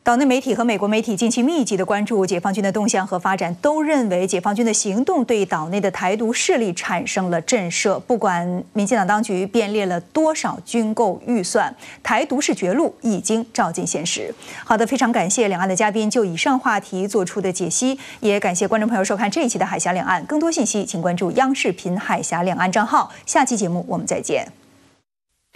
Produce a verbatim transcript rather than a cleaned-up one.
岛内媒体和美国媒体近期密集的关注解放军的动向和发展，都认为解放军的行动对岛内的台独势力产生了震慑。不管民进党当局编列了多少军购预算，台独是绝路已经照进现实。好的，非常感谢两岸的嘉宾就以上话题做出的解析，也感谢观众朋友收看这一期的海峡两岸。更多信息请关注央视频海峡两岸账号。下期节目我们再见。